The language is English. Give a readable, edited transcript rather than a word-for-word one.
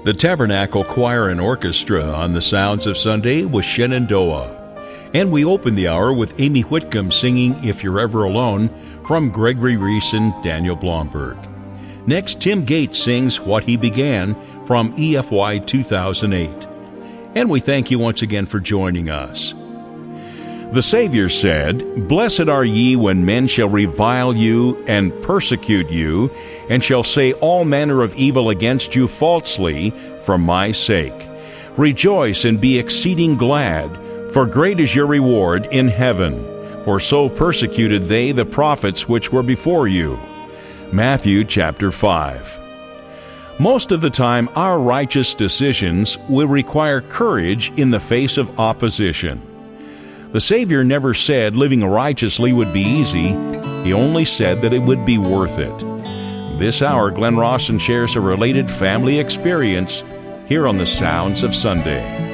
The Tabernacle Choir and Orchestra on the Sounds of Sunday with Shenandoah. And we open the hour with Amy Whitcomb singing If You're Ever Alone from Gregory Reese and Daniel Blomberg. Next, Tim Gates sings What He Began from EFY 2008. And we thank you once again for joining us. The Savior said, "Blessed are ye when men shall revile you and persecute you, and shall say all manner of evil against you falsely for my sake. Rejoice and be exceeding glad, for great is your reward in heaven. For so persecuted they the prophets which were before you." Matthew chapter 5. Most of the time, our righteous decisions will require courage in the face of opposition. The Savior never said living righteously would be easy. He only said that it would be worth it. This hour, Glenn Rawson shares a related family experience here on the Sounds of Sunday.